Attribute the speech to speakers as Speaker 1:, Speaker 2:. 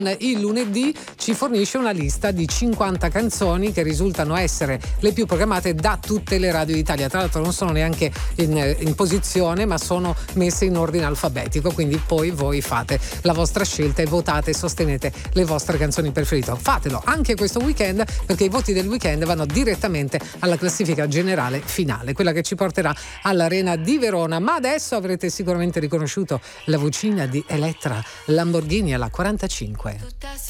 Speaker 1: Il lunedì ci fornisce una lista di 50 canzoni che risultano essere le più programmate da tutte le radio d'Italia. Tra l'altro non sono neanche in posizione, ma sono messe in ordine alfabetico, quindi poi voi fate la vostra scelta e votate e sostenete le vostre canzoni preferite. Fatelo anche questo weekend, perché i voti del weekend vanno direttamente alla classifica generale finale, quella che ci porterà all'Arena di Verona. Ma adesso avrete sicuramente riconosciuto la vocina di Elettra Lamborghini alla 45.